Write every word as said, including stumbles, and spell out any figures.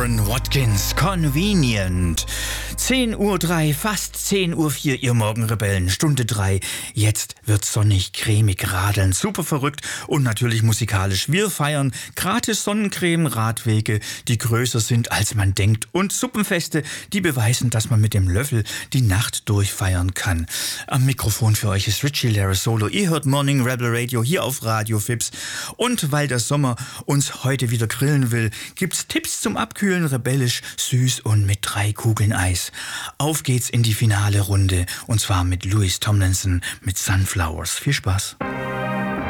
Warren Watkins, Convenient. zehn Uhr drei, fast zehn Uhr vier, ihr Morgenrebellen, Stunde drei. Jetzt wird sonnig, cremig, radeln, super verrückt und natürlich musikalisch. Wir feiern gratis Sonnencreme, Radwege, die größer sind, als man denkt, und Suppenfeste, die beweisen, dass man mit dem Löffel die Nacht durchfeiern kann. Am Mikrofon für euch ist Richie Larasolo. Ihr hört Morning Rebel Radio hier auf Radio Fips. Und weil der Sommer uns heute wieder grillen will, gibt's Tipps zum Abkühlen, rebellisch, süß und mit drei Kugeln Eis. Auf geht's in die finale Runde, und zwar mit Louis Tomlinson mit Sunflowers. Viel Spaß.